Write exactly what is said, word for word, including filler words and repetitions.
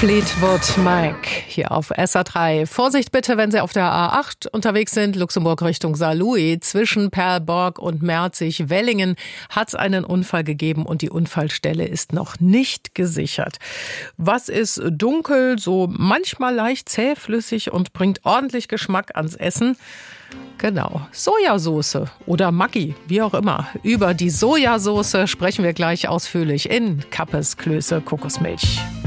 Fleetwood Mac hier auf S A drei. Vorsicht bitte, wenn Sie auf der A acht unterwegs sind, Luxemburg Richtung Saarlouis. Zwischen Perlborg und Merzig-Wellingen hat es einen Unfall gegeben und die Unfallstelle ist noch nicht gesichert. Was ist dunkel, so manchmal leicht zähflüssig und bringt ordentlich Geschmack ans Essen? Genau, Sojasauce oder Maggi, wie auch immer. Über die Sojasauce sprechen wir gleich ausführlich in Kappes Klöße Kokosmilch.